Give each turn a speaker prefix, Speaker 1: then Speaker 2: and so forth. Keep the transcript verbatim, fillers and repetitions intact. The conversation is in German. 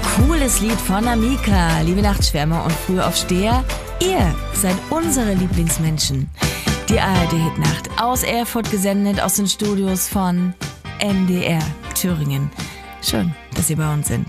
Speaker 1: cooles Lied von Amika. Liebe Nachtschwärmer und Frühaufsteher, ihr seid unsere Lieblingsmenschen. Die A R D-Hitnacht aus Erfurt gesendet aus den Studios von N D R Thüringen. Schön, dass Sie bei uns sind.